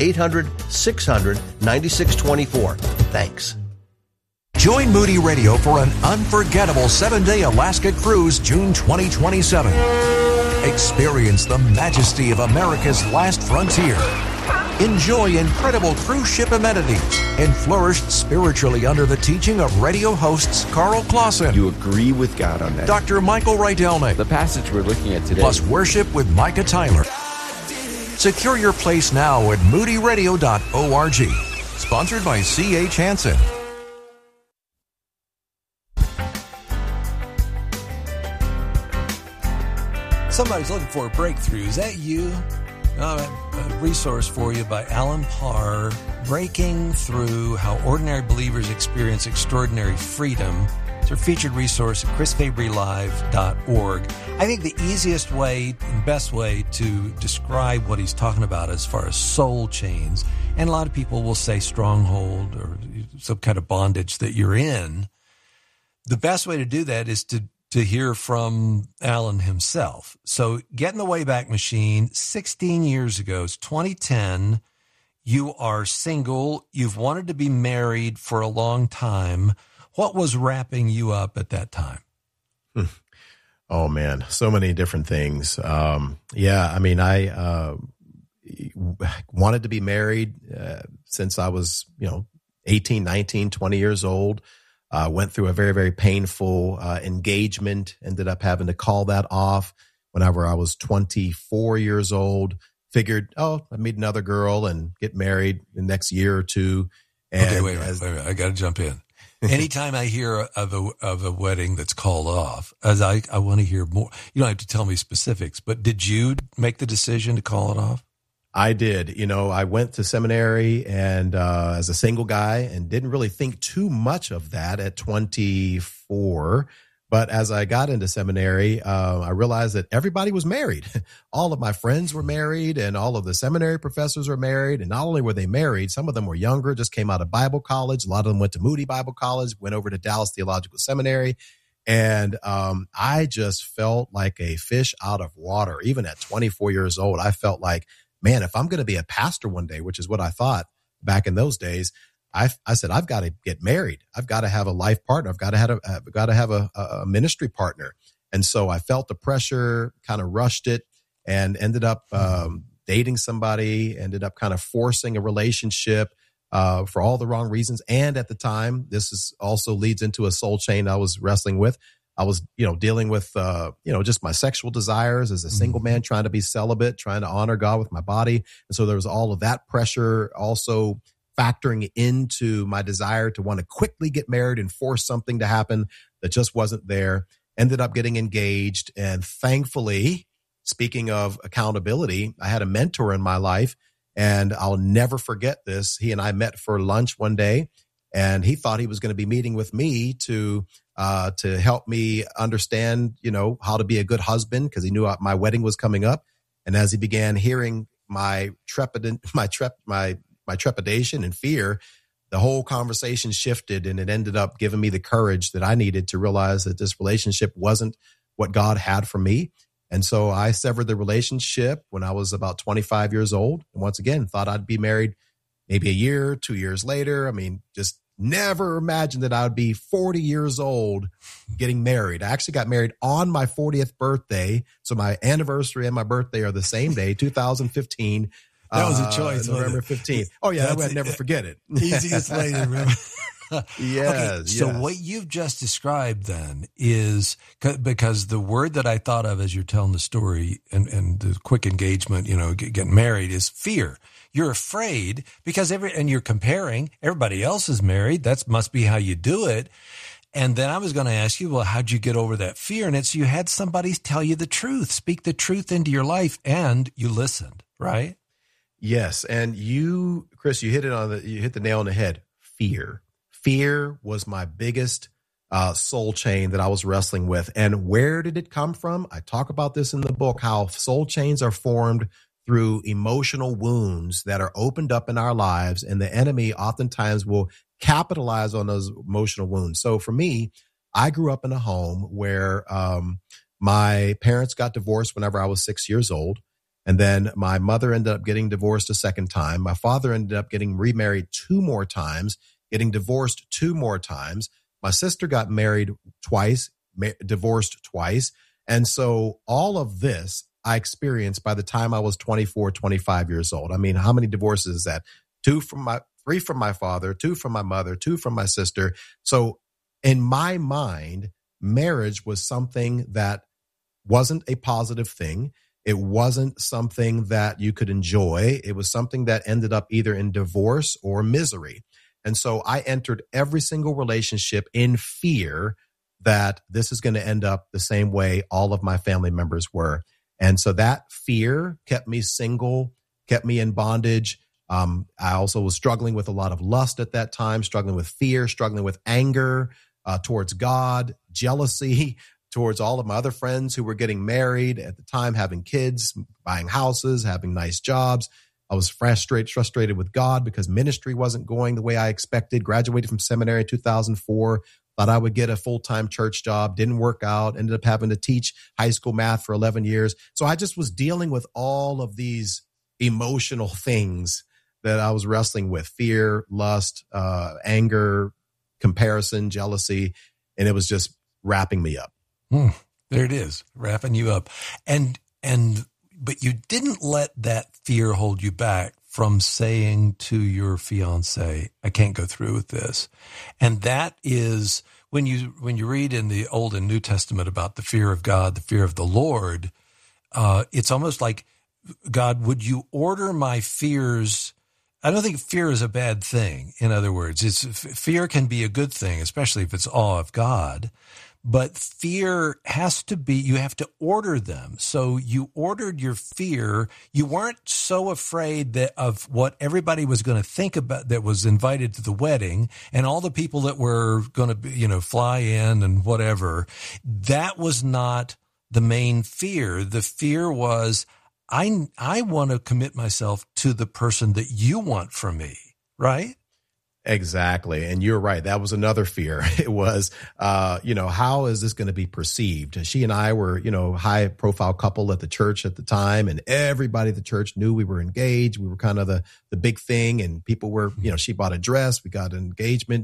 800-600-9624. Thanks. Join Moody Radio for an unforgettable 7-day Alaska cruise June 2027. Experience the majesty of America's last frontier. Enjoy incredible cruise ship amenities and flourish spiritually under the teaching of radio hosts Carl Clausen. You agree with God on that. Dr. Michael Rydelnik. The passage we're looking at today. Plus worship with Micah Tyler. Secure your place now at moodyradio.org. Sponsored by C.H. Hansen. Somebody's looking for a breakthrough. Is that you? A resource for you by Alan Parr, Breaking Through How Ordinary Believers Experience Extraordinary Freedom. It's our featured resource at chrisfabrylive.org. I think the easiest way and best way to describe what he's talking about as far as soul chains, and a lot of people will say stronghold or some kind of bondage that you're in, the best way to do that is to hear from Alan himself. So get in the Wayback Machine 16 years ago. It's 2010. You are single. You've wanted to be married for a long time. What was wrapping you up at that time? Oh, man, so many different things. I wanted to be married since I was, 18, 19, 20 years old. Went through a very, very painful engagement, ended up having to call that off whenever I was 24 years old. Figured, I'd meet another girl and get married the next year or two. And okay, wait. I got to jump in. Anytime I hear of a wedding that's called off, as I want to hear more. You don't have to tell me specifics, but did you make the decision to call it off? I did. I went to seminary and as a single guy and didn't really think too much of that at 24. But as I got into seminary, I realized that everybody was married. All of my friends were married and all of the seminary professors were married. And not only were they married, some of them were younger, just came out of Bible college. A lot of them went to Moody Bible College, went over to Dallas Theological Seminary. And I just felt like a fish out of water. Even at 24 years old, I felt like, man, if I'm going to be a pastor one day, which is what I thought back in those days, I said, I've got to get married. I've got to have a life partner. I've got to have a ministry partner. And so I felt the pressure, kind of rushed it, and ended up dating somebody, ended up kind of forcing a relationship for all the wrong reasons. And at the time, this is also leads into a soul chain I was wrestling with. I was, dealing with, just my sexual desires as a single man, trying to be celibate, trying to honor God with my body. And so there was all of that pressure also factoring into my desire to want to quickly get married and force something to happen that just wasn't there. Ended up getting engaged. And thankfully, speaking of accountability, I had a mentor in my life, and I'll never forget this. He and I met for lunch one day, and he thought he was going to be meeting with me to help me understand, how to be a good husband, because he knew my wedding was coming up. And as he began hearing my trepidation and fear, the whole conversation shifted, and it ended up giving me the courage that I needed to realize that this relationship wasn't what God had for me. And so I severed the relationship when I was about 25 years old. And once again, thought I'd be married maybe a year, 2 years later. I mean, just never imagined that I would be 40 years old getting married. I actually got married on my 40th birthday. So my anniversary and my birthday are the same day, 2015. That was a choice. November 15th. Oh, yeah, I'd never forget it. Easiest way to remember. Yes. Okay, so what you've just described then is, because the word that I thought of as you're telling the story and the quick engagement, getting married, is fear. You're afraid because and you're comparing, everybody else is married. That must be how you do it. And then I was going to ask you, well, how'd you get over that fear? And it's you had somebody tell you the truth, speak the truth into your life, and you listened, right? Yes. And Chris, you hit the nail on the head. Fear. Fear was my biggest soul chain that I was wrestling with. And where did it come from? I talk about this in the book, how soul chains are formed through emotional wounds that are opened up in our lives. And the enemy oftentimes will capitalize on those emotional wounds. So for me, I grew up in a home where my parents got divorced whenever I was 6 years old. And then my mother ended up getting divorced a second time. My father ended up getting remarried 2 more times, getting divorced 2 more times. My sister got married twice, divorced twice. And so all of this I experienced by the time I was 24, 25 years old. I mean, how many divorces is that? 3 from my father, 2 from my mother, 2 from my sister. So in my mind, marriage was something that wasn't a positive thing. It wasn't something that you could enjoy. It was something that ended up either in divorce or misery. And so I entered every single relationship in fear that this is going to end up the same way all of my family members were. And so that fear kept me single, kept me in bondage. I also was struggling with a lot of lust at that time, struggling with fear, struggling with anger towards God, jealousy towards all of my other friends who were getting married at the time, having kids, buying houses, having nice jobs. I was frustrated with God because ministry wasn't going the way I expected. Graduated from seminary in 2004. Thought I would get a full-time church job. Didn't work out. Ended up having to teach high school math for 11 years. So I just was dealing with all of these emotional things that I was wrestling with: fear, lust, anger, comparison, jealousy. And it was just wrapping me up. There it is, wrapping you up. But you didn't let that fear hold you back from saying to your fiance, I can't go through with this. And that is when you read in the Old and New Testament about the fear of God, the fear of the Lord, it's almost like, God, would you order my fears? I don't think fear is a bad thing. In other words, fear can be a good thing, especially if it's awe of God. But fear has to be, you have to order them. So you ordered your fear. You weren't so afraid of what everybody was going to think about that was invited to the wedding and all the people that were going to, fly in and whatever. That was not the main fear. The fear was, I want to commit myself to the person that you want from me, right? Exactly. And you're right. That was another fear. It was, how is this going to be perceived? She and I were, high profile couple at the church at the time, and everybody at the church knew we were engaged. We were kind of the big thing, and people were, she bought a dress. We got an engagement.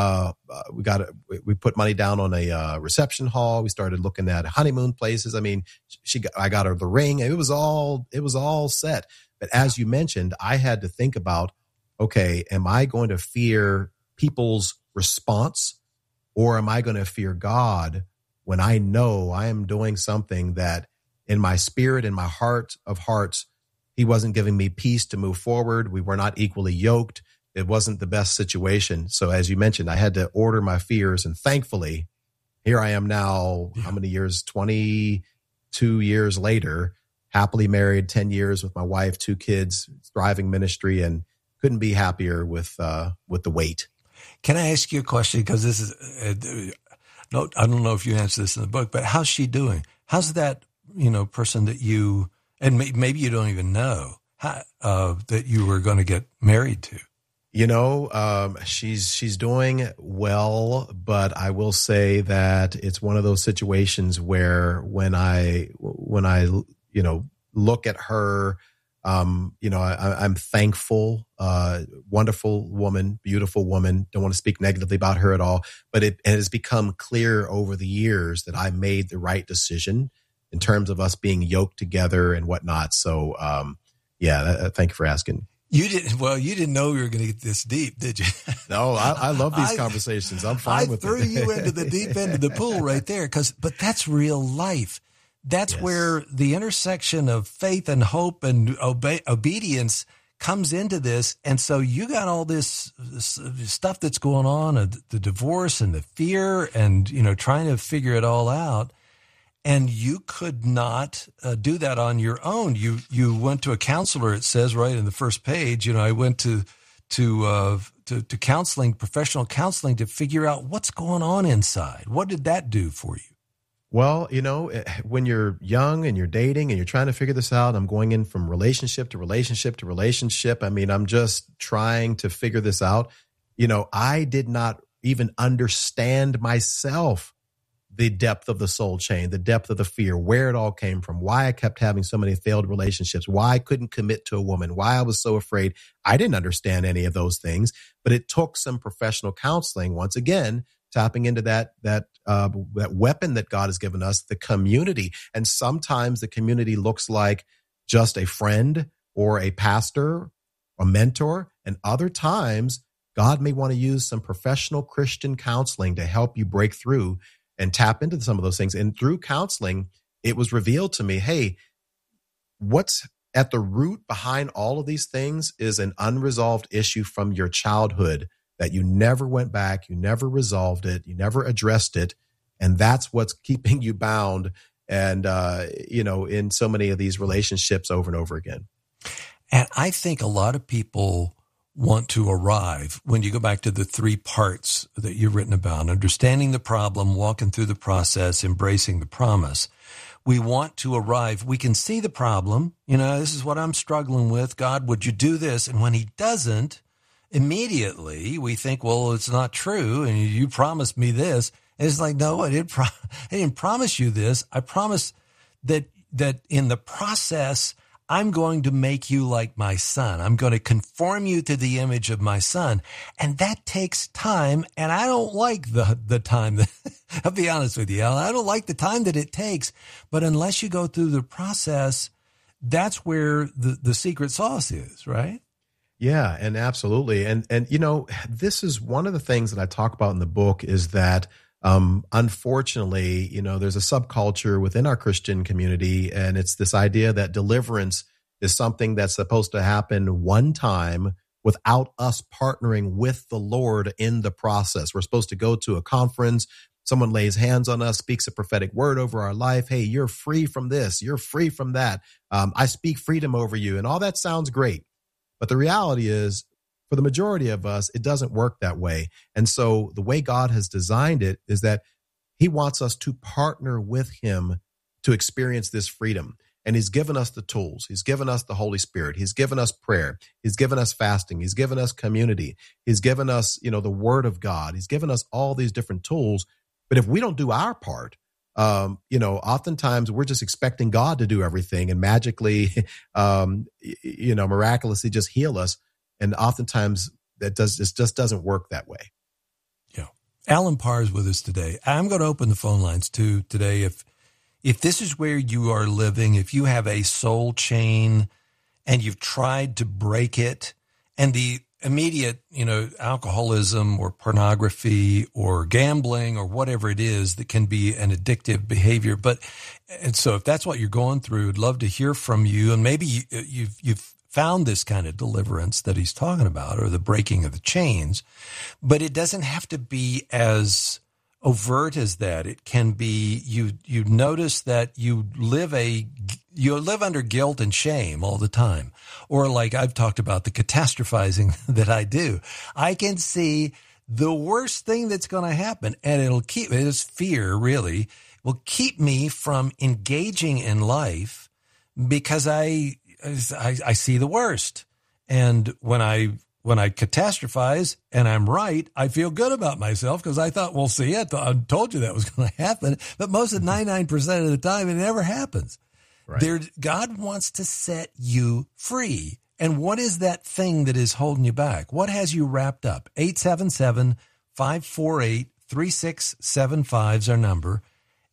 We put money down on a reception hall. We started looking at honeymoon places. I mean, I got her the ring. It was all set. But as you mentioned, I had to think about, okay, am I going to fear people's response, or am I going to fear God when I know I am doing something that in my spirit, in my heart of hearts, he wasn't giving me peace to move forward. We were not equally yoked. It wasn't the best situation. So as you mentioned, I had to order my fears, and thankfully here I am now, how many years? 22 years later, happily married, 10 years with my wife, 2 kids, thriving ministry, and couldn't be happier with the wait. Can I ask you a question? Because this is, no, I don't know if you answer this in the book, but how's she doing? How's that, person that you, and maybe you don't even know that you were going to get married to? She's doing well, but I will say that it's one of those situations where when I look at her, I'm thankful, wonderful woman, beautiful woman. Don't want to speak negatively about her at all, but it has become clear over the years that I made the right decision in terms of us being yoked together and whatnot. So, thank you for asking. You didn't know we were going to get this deep, did you? No, I love these conversations. I'm fine with it. I threw you into the deep end of the pool right there, but that's real life. That's where the intersection of faith and hope and obedience comes into this. And so you got all this stuff that's going on, the divorce and the fear and, trying to figure it all out. And you could not do that on your own. You went to a counselor. It says right in the first page. I went to counseling, professional counseling, to figure out what's going on inside. What did that do for you? Well, when you're young and you're dating and you're trying to figure this out, I'm going in from relationship to relationship to relationship. I mean, I'm just trying to figure this out. I did not even understand myself, the depth of the soul chain, the depth of the fear, where it all came from, why I kept having so many failed relationships, why I couldn't commit to a woman, why I was so afraid. I didn't understand any of those things, but it took some professional counseling, once again, tapping into that weapon that God has given us, the community. And sometimes the community looks like just a friend or a pastor, a mentor, and other times God may want to use some professional Christian counseling to help you break through and tap into some of those things. And through counseling, it was revealed to me, hey, what's at the root behind all of these things is an unresolved issue from your childhood that you never went back, you never resolved it, you never addressed it. And that's what's keeping you bound and, in so many of these relationships over and over again. And I think a lot of people want to arrive when you go back to the 3 parts that you've written about: understanding the problem, walking through the process, embracing the promise. We want to arrive. We can see the problem. This is what I'm struggling with. God, would you do this? And when he doesn't, immediately we think, well, it's not true. And you promised me this. And it's like, no, I didn't promise you this. I promised that in the process, I'm going to make you like my son. I'm going to conform you to the image of my son. And that takes time. And I don't like the time that, I'll be honest with you, Alan, I don't like the time that it takes. But unless you go through the process, that's where the secret sauce is, right? Yeah, and absolutely. And this is one of the things that I talk about in the book is that unfortunately, there's a subculture within our Christian community, and it's this idea that deliverance is something that's supposed to happen one time without us partnering with the Lord in the process. We're supposed to go to a conference, someone lays hands on us, speaks a prophetic word over our life. Hey, you're free from this, you're free from that. I speak freedom over you, and all that sounds great. But the reality is, for the majority of us, it doesn't work that way. And so the way God has designed it is that he wants us to partner with him to experience this freedom. And he's given us the tools. He's given us the Holy Spirit. He's given us prayer. He's given us fasting. He's given us community. He's given us, the word of God. He's given us all these different tools. But if we don't do our part, oftentimes we're just expecting God to do everything and magically, miraculously just heal us. And oftentimes it just doesn't work that way. Yeah. Alan Parr is with us today. I'm going to open the phone lines too today. If this is where you are living, if you have a soul chain and you've tried to break it, and the immediate, alcoholism or pornography or gambling or whatever it is that can be an addictive behavior. And so if that's what you're going through, I'd love to hear from you. And maybe you've found this kind of deliverance that he's talking about, or the breaking of the chains, but it doesn't have to be as overt as that. It can be, you notice that you live under guilt and shame all the time. Or like I've talked about the catastrophizing that I do. I can see the worst thing that's going to happen, and it is fear really, will keep me from engaging in life because I see the worst. And when I when I catastrophize and I'm right, I feel good about myself because I thought, well, see, I told you that was going to happen. But most of 99% of the time, it never happens. Right. God wants to set you free. And what is that thing that is holding you back? What has you wrapped up? 877-548-3675 is our number.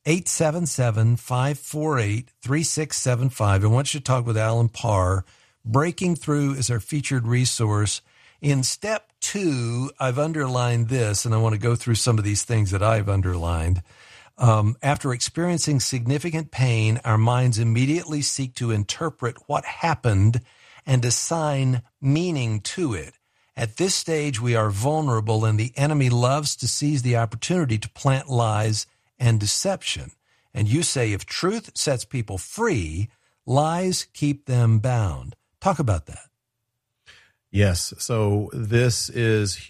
877-548-3675. I want you to talk with Alan Parr. Breaking Through is our featured resource. In step 2, I've underlined this, and I want to go through some of these things that I've underlined. After experiencing significant pain, our minds immediately seek to interpret what happened and assign meaning to it. At this stage, we are vulnerable, and the enemy loves to seize the opportunity to plant lies and deception. And you say if truth sets people free, lies keep them bound. Talk about that. Yes. So this is